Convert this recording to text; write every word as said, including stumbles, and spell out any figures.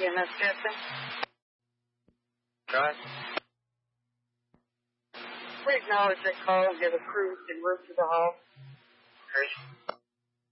E M S Jetson. Right. We acknowledge that call and give a crew en route to the hall. Okay.